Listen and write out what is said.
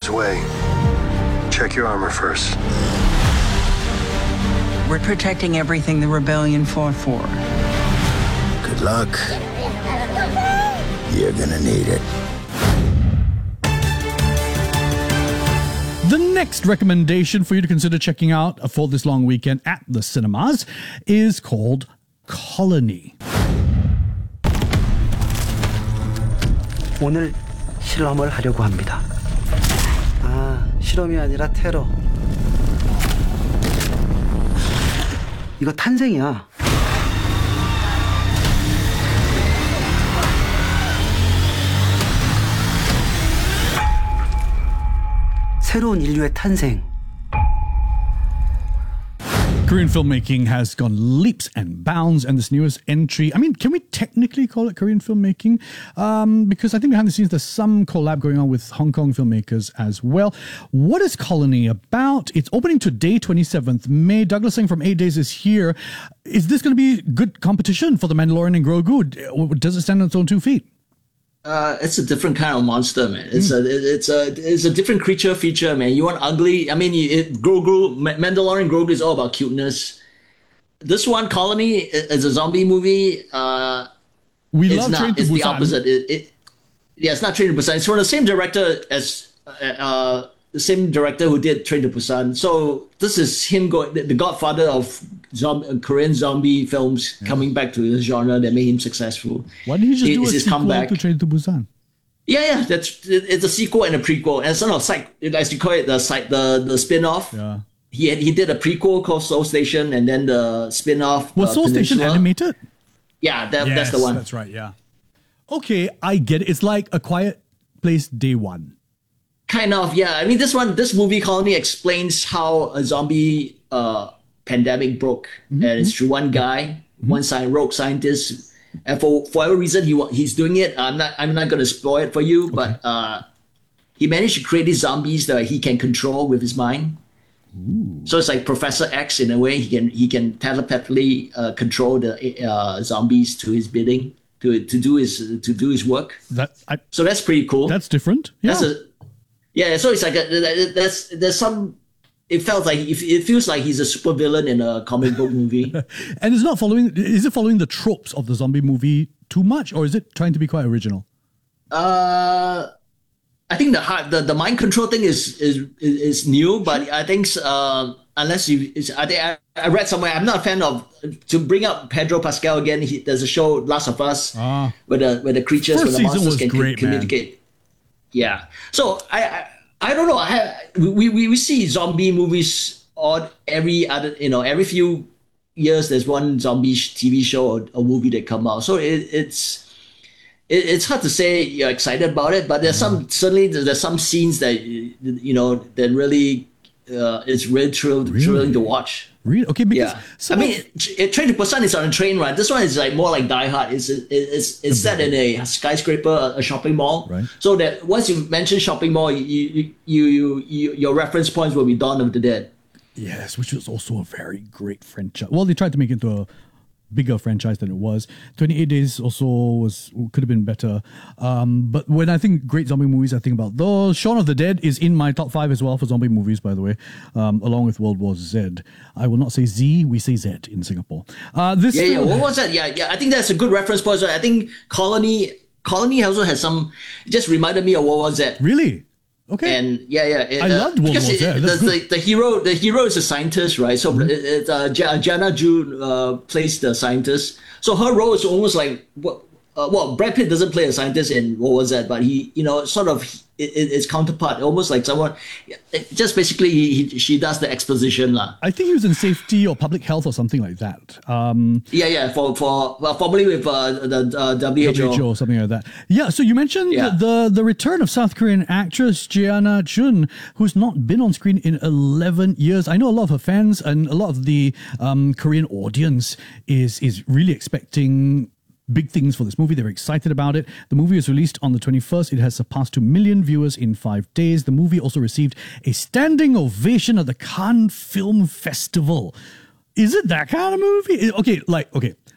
way. Check your armor first. We're protecting everything the rebellion fought for. Good luck. You're gonna need it. The next recommendation for you to consider checking out for this long weekend at the cinemas is called Colony. 오늘 실험을 하려고 합니다. 실험이 아니라 테러. 이거 탄생이야. 새로운 인류의 탄생. Korean filmmaking has gone leaps and bounds, and this newest entry, I mean, can we technically call it Korean filmmaking? Because I think behind the scenes, there's some collab going on with Hong Kong filmmakers as well. What is Colony about? It's opening today, 27th May. Douglas Singh from 8 Days is here. Is this going to be good competition for The Mandalorian and Grogu? Does it stand on its own 2 feet? It's a different kind of monster, man. It's a different creature feature, man. You want ugly? I mean, Grogu, Mandalorian Grogu is all about cuteness. This one, Colony, is a zombie movie. We love Train to Busan. It's the opposite. It's not Train to Busan. It's from the same director as the same director who did Train to Busan. So this is him going, the godfather of Korean zombie films, coming back to the genre that made him successful. Why didn't he just do a sequel to Train to Busan? Yeah, it's a sequel and a prequel, and sort of as you call it, the spin-off. Yeah. He did a prequel called Soul Station, and then the spin-off. Was Soul Station animated? Yeah, that's the one. That's right. Yeah. Okay, I get it. It's like A Quiet Place Day One. Kind of, yeah. I mean, this movie Colony explains how a zombie pandemic broke, and it's through one guy, one rogue scientist, and for whatever reason he's doing it. I'm not going to spoil it for you, but he managed to create these zombies that he can control with his mind. Ooh. So it's like Professor X in a way. He can telepathically control the zombies to his bidding to do his work. So that's pretty cool. That's different. Yeah. So it's like there's some. It feels like he's a supervillain in a comic book movie. And it's not following. Is it following the tropes of the zombie movie too much, or is it trying to be quite original? I think the mind control thing is new, but I think unless I read somewhere, I'm not a fan of, to bring up Pedro Pascal again. There's a show Last of Us where the creatures, where the monsters can communicate. Man. Yeah, so I don't know. We see zombie movies every few years. There's one zombie TV show or a movie that come out. So it's hard to say you're excited about it, but there's some scenes that that really it's really thrilling to watch. Really? Okay, because Train to Busan is on a train ride. This one is like more like Die Hard. It's set in a skyscraper, a shopping mall. Right. So that once you mention shopping mall, your reference points will be Dawn of the Dead. Yes, which was also a very great franchise. Well, they tried to make it into a bigger franchise than it was. 28 Days also could have been better. But when I think great zombie movies, I think about those. Shaun of the Dead is in my top 5 as well for zombie movies, by the way, along with World War Z. I will not say Z, we say Z in Singapore. What was that? Yeah. I think that's a good reference point. I think Colony also has some. It just reminded me of World War Z. Really? Okay. And I loved World War Z. The hero is a scientist, right? So Jana Ju plays the scientist. So her role is almost like Brad Pitt doesn't play a scientist in World War Z, but he sort of its counterpart, almost like someone. Just basically, she does the exposition lah. I think he was in safety or public health or something like that. Formerly with the WHO or something like that. Yeah. So you mentioned the return of South Korean actress Jeana Chun, who's not been on screen in 11 years. I know a lot of her fans and a lot of the Korean audience is really expecting big things for this movie. They're excited about it. The movie was released on the 21st. It has surpassed 2 million viewers in 5 days. The movie also received a standing ovation at the Cannes Film Festival. Is it that kind of movie? Okay,